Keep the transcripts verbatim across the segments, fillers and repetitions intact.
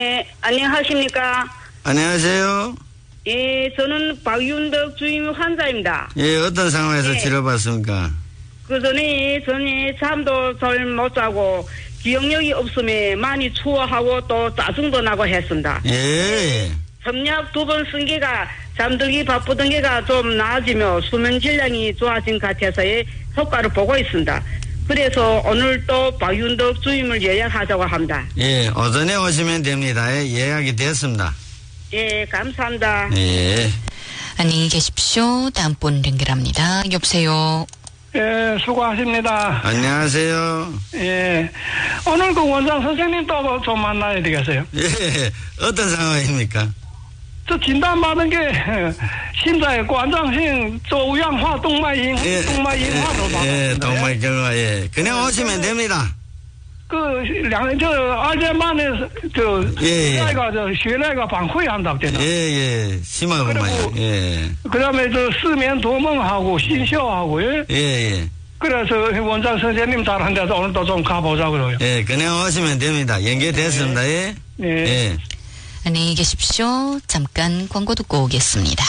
네, 안녕하십니까? 안녕하세요. 예, 저는 박윤덕 주임 환자입니다. 예, 어떤 상황에서 예. 치료받습니까? 그 전에 전에 잠도 잘 못 자고 기억력이 없으면 많이 추워하고 또 짜증도 나고 했습니다. 예. 점약 두 번 쓴 게가 잠들기 바쁘던 게가 좀 나아지며 수면 질량이 좋아진 것 같아서의 효과를 보고 있습니다. 그래서 오늘 또 박윤덕 주임을 예약하자고 합니다. 예, 오전에 오시면 됩니다. 예, 예약이 됐습니다. 예, 감사합니다. 예. 안녕히 계십시오. 다음 분 연결합니다. 여보세요. 예, 수고하십니다. 안녕하세요. 예, 오늘 그 원장 선생님 또 좀 만나야 되겠어요. 예, 어떤 상황입니까? 저 진단받은 게 심장에 관장性 조우양화 동맥인 예, 동맥인화로 예, 받았습니다. 동맥경화, 예. 그냥 오시면 됩니다. 그, 两, 저, 알제만에, 저, 예, 예. 나이가, 저,血내가 방회한다고 되나? 예, 예, 심하구만요. 예. 그 다음에 저,失眠도梦하고, 신쇼하고, 예? 예, 예. 그래서 원장 선생님 잘한 데서 오늘도 좀 가보자고요. 예, 그냥 오시면 됩니다. 연결됐습니다. 예. 예. 예. 안녕히 계십시오. 잠깐 광고 듣고 오겠습니다.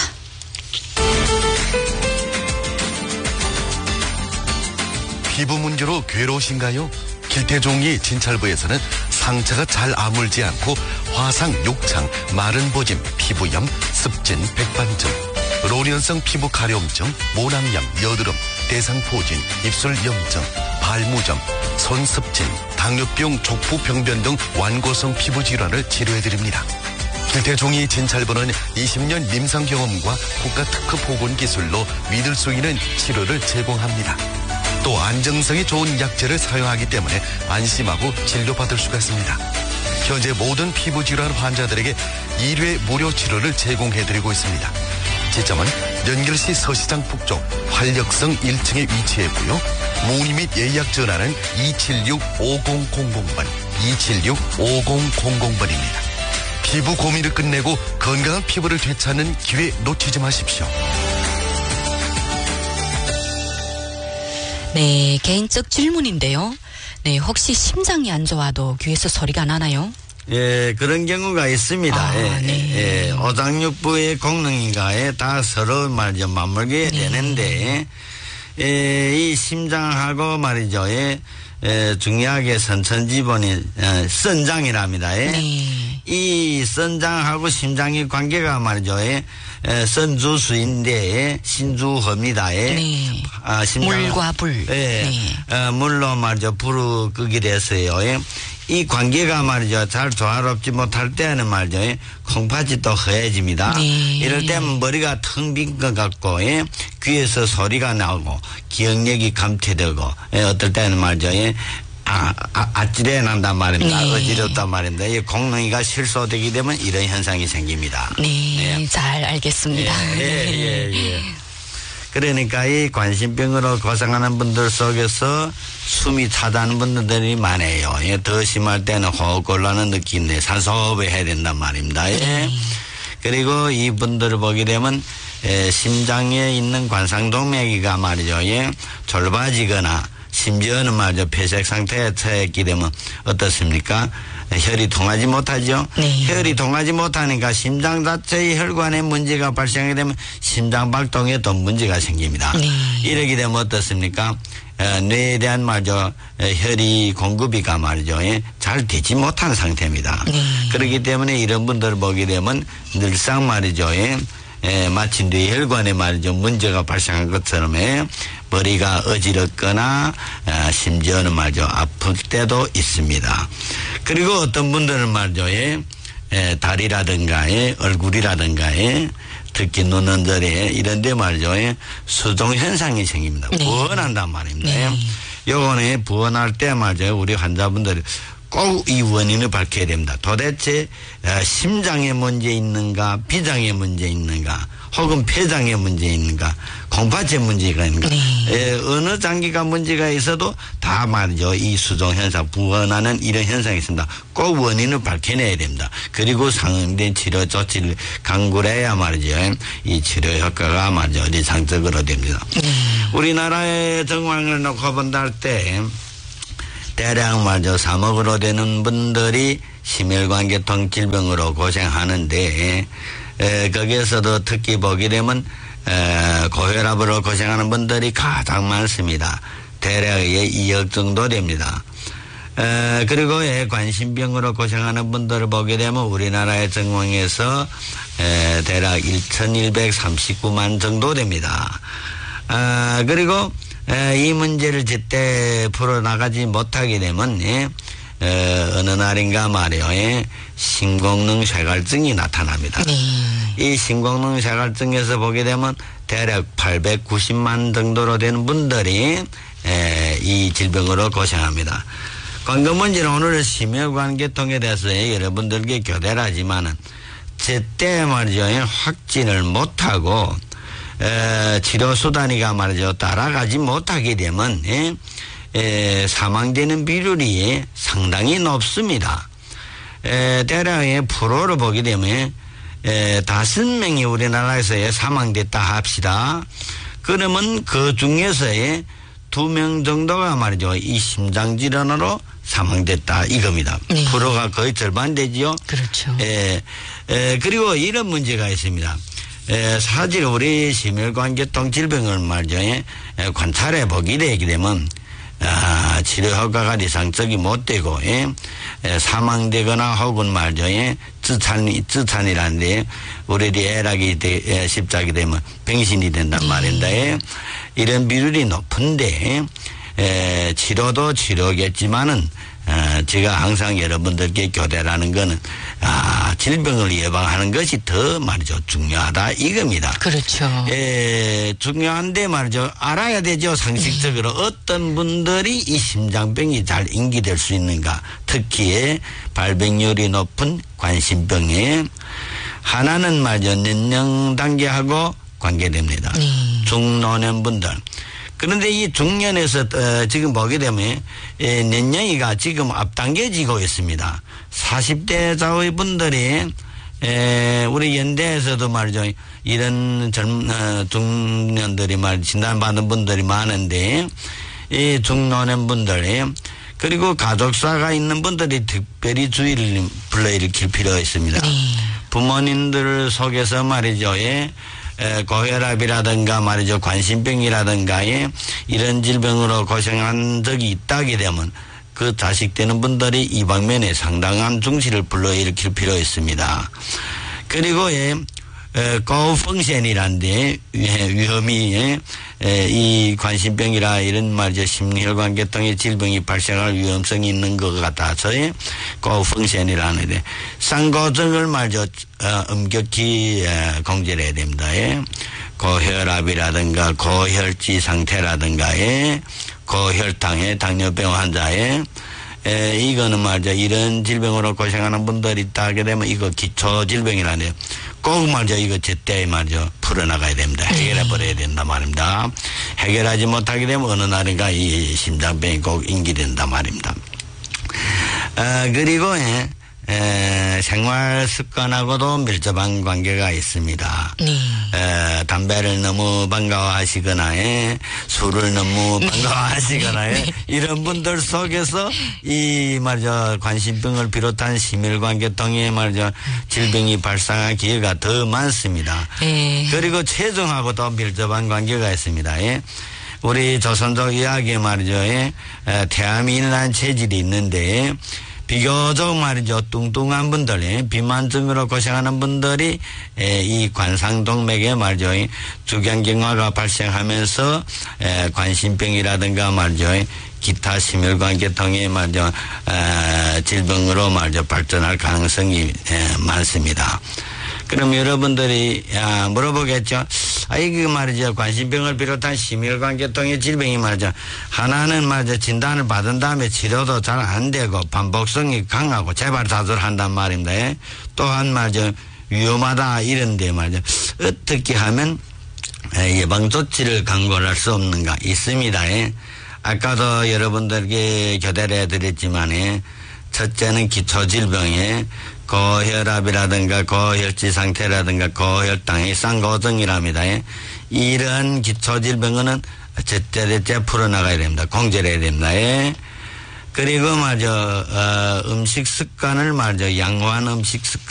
피부 문제로 괴로우신가요? 길태종이 진찰부에서는 상처가 잘 아물지 않고 화상, 욕창, 마른 보짐, 피부염, 습진, 백반증, 로련성 피부 가려움증, 모낭염, 여드름, 대상포진, 입술 염증, 발무점, 손습진, 당뇨병, 족부병변 등 완고성 피부 질환을 치료해드립니다. 길태종이 진찰부는 이십 년 임상 경험과 국가 특허 보건 기술로 믿을 수 있는 치료를 제공합니다. 또 안정성이 좋은 약재를 사용하기 때문에 안심하고 진료받을 수가 있습니다. 현재 모든 피부질환 환자들에게 일 회 무료 치료를 제공해드리고 있습니다. 지점은 연결시 서시장 북쪽 활력성 일 층에 위치해 있고요. 문의 및 예약 전화는 이칠육 오공공공 번, 이칠육 오공공공 번입니다. 피부 고민을 끝내고 건강한 피부를 되찾는 기회 놓치지 마십시오. 네, 개인적 질문인데요. 네, 혹시 심장이 안 좋아도 귀에서 소리가 나나요? 예, 그런 경우가 있습니다. 아, 예, 네. 예, 오장육부의功能인가에 다 서로 말이죠, 맞물게 네. 되는데, 예, 이 심장하고 말이죠, 예, 예, 중요하게 선천지본이, 예, 선장이랍니다. 예. 네. 이 선장하고 심장의 관계가 말이죠, 예, 예, 선주수인데, 신주합니다. 예. 네. 아, 심장. 물과 불. 예. 네. 어, 물로 말이죠, 불을 끄게 됐어요. 예. 이 관계가 말이죠, 잘 조화롭지 못할 때는 말이죠, 예. 콩팥이 또 허해집니다. 네. 이럴 때는 머리가 텅 빈 것 같고, 예. 귀에서 소리가 나오고, 기억력이 감퇴되고, 예. 어떨 때는 말이죠, 예. 아, 아, 아찔해 난단 말입니다. 네. 어지럽단 말입니다. 이 공능이가 실소되게 되면 이런 현상이 생깁니다. 네, 네. 잘 알겠습니다. 예, 예, 예, 예. 그러니까 이 관심병으로 고생하는 분들 속에서 숨이 차다는 분들이 많아요. 예, 더 심할 때는 호흡곤란을 느끼는데 산소호흡을 해야 된단 말입니다. 예. 네. 그리고 이분들을 보게 되면 예, 심장에 있는 관상동맥이가 말이죠. 예, 좁아지거나 심지어는 말이죠. 폐색 상태에 처했게 되면 어떻습니까? 혈이 통하지 못하죠. 네. 혈이 통하지 못하니까 심장 자체의 혈관에 문제가 발생하게 되면 심장 발동에도 문제가 생깁니다. 네. 이러게 되면 어떻습니까? 에, 뇌에 대한 말이죠. 에, 혈이 공급이가 말이죠. 예, 잘 되지 못한 상태입니다. 네. 그렇기 때문에 이런 분들을 보게 되면 늘상 말이죠. 예, 에, 마치 뇌혈관에 말이죠. 문제가 발생한 것처럼 예, 머리가 어지럽거나 아, 심지어는 말이죠. 아플 때도 있습니다. 그리고 어떤 분들은 말이죠. 예, 에, 다리라든가 예, 얼굴이라든가 예, 특히 눈 언저리에 이런 데 말이죠. 예, 수종 현상이 생깁니다. 네. 부어난단 말입니다. 네. 요거는 부어날 때 말이죠. 우리 환자분들이 꼭 이 원인을 밝혀야 됩니다. 도대체 심장에 문제 있는가, 비장에 문제 있는가, 혹은 폐장에 문제 있는가, 콩팥에 문제가 있는가. 네. 에, 어느 장기가 문제가 있어도 다 말이죠. 이 수종 현상, 부어나는 이런 현상이 있습니다. 꼭 원인을 밝혀내야 됩니다. 그리고 상응된 치료 조치를 강구해야 말이죠. 이 치료 효과가 말이죠. 이상적으로 됩니다. 네. 우리나라의 정황을 놓고 본다 할 때 대략 말이죠. 삼억으로 되는 분들이 심혈관계통 질병으로 고생하는데 에, 거기에서도 특히 보게 되면 에, 고혈압으로 고생하는 분들이 가장 많습니다. 대략의 이억 정도 됩니다. 에, 그리고 예, 관심병으로 고생하는 분들을 보게 되면 우리나라의 정황에서 에, 대략 천일백삼십구만 정도 됩니다. 아, 그리고 에, 이 문제를 제때 풀어나가지 못하게 되면 예, 에, 어느 날인가 말이요 예, 심공능 쇠갈증이 나타납니다. 네. 이 심공능 쇠갈증에서 보게 되면 대략 팔백구십만 정도로 되는 분들이 에, 이 질병으로 고생합니다. 관건 문제는 오늘 심혈관계통에 대해서 여러분들께 교대를 하지만은 제때 말이죠 확진을 못하고 에, 치료 수단이가 말이죠 따라가지 못하게 되면 에, 에, 사망되는 비율이 상당히 높습니다. 에, 대략의 프로를 보게 되면 에, 다섯 명이 우리나라에서 사망됐다 합시다. 그러면 그 중에서의 두 명 정도가 말이죠 이 심장질환으로 사망됐다 이겁니다. 네. 프로가 거의 절반 되지요. 그렇죠. 에, 에, 그리고 이런 문제가 있습니다. 에, 사실 우리 심혈관계통 질병을 말이죠 에, 관찰해 보게 되게 되면 아, 치료 효과가 이상적이 못 되고 예, 에, 사망되거나 혹은 말이죠 예, 쯔찬이 쯔찬이라는데 우리들이 애락이 되, 에, 십자게 되면 병신이 된단 네. 말입니다. 예. 이런 비율이 높은데 에, 치료도 치료겠지만은 어, 제가 항상 여러분들께 교대라는 거는 아, 질병을 예방하는 것이 더 말이죠 중요하다 이겁니다. 그렇죠. 에, 중요한데 말이죠 알아야 되죠 상식적으로 네. 어떤 분들이 이 심장병이 잘 인기될 수 있는가 특히 발병률이 높은 관심병에 하나는 말이죠年령 단계하고 관계됩니다. 네. 중노년분들. 그런데 이 중년에서 어, 지금 보게 되면 에,年령이가 지금 앞당겨지고 있습니다. 사십 대 좌우의 분들이 에, 우리 연대에서도 말이죠 이런 젊 어, 중년들이 말 진단받은 분들이 많은데 이 중노년 분들이 그리고 가족사가 있는 분들이 특별히 주의를 불러일으킬 필요가 있습니다. 네. 부모님들 속에서 말이죠 예. 고혈압이라든가 말이죠 관심병이라든가 예, 이런 질병으로 고생한 적이 있다게 되면 그 자식되는 분들이 이 방면에 상당한 중시를 불러일으킬 필요 있습니다. 그리고 예, 고펑션이란데 위험이 예, 이 관심병이라 이런 말이죠 심혈관계통의 질병이 발생할 위험성이 있는 것 같아서 예, 고펑션이라는데 쌍고증을 말이죠 어, 엄격히 예, 공제를 해야 됩니다. 예. 고혈압이라든가 고혈지 상태라든가 예, 고혈당의 당뇨병 환자에 에, 이거는 말이죠 이런 질병으로 고생하는 분들이 있다 하게 되면 이거 기초 질병이라는데 꼭 말이죠 이거 제때 말이죠 풀어나가야 됩니다. 해결해 버려야 된다 말입니다. 해결하지 못하게 되면 어느 날인가 이 심장병이 꼭 인기된다 말입니다. 아, 그리고 예, 에, 생활 습관하고도 밀접한 관계가 있습니다. 네. 에, 담배를 너무 반가워하시거나 에, 술을 너무 반가워하시거나 에, 네. 이런 분들 속에서 이 말이죠 관심병을 비롯한 심혈관계통의 말이죠 질병이 발생할 기회가 더 많습니다. 네. 그리고 체중하고도 밀접한 관계가 있습니다. 예. 우리 조선족 이야기에 말이죠 예, 태아민이라는 체질이 있는데 비교적 말이죠 뚱뚱한 분들 비만증으로 고생하는 분들이 이 관상동맥에 말이죠 주경경화가 발생하면서 관심병이라든가 말이죠 기타 심혈관계통의 말이죠 질병으로 말이죠 발전할 가능성이 많습니다. 그럼 여러분들이 야, 물어보겠죠. 아, 이게 말이죠. 관심병을 비롯한 심혈관계통의 질병이 말이죠. 하나는 말이죠. 진단을 받은 다음에 치료도 잘 안 되고 반복성이 강하고 재발사설한단 말입니다. 예? 또한 말이죠. 위험하다 이런데 말이죠. 어떻게 하면 예방 조치를 강구를 할 수 없는가 있습니다. 예? 아까도 여러분들께 교대를 해드렸지만 예? 첫째는 기초질병에 고혈압이라든가 고혈지 상태라든가 고혈당의 쌍고증이랍니다. 이런 기초질병은 제때제때 풀어나가야 됩니다. 공제를 해야 됩니다. 그리고 말이죠, 어, 음식 습관을 말이죠, 양호한 음식 습관.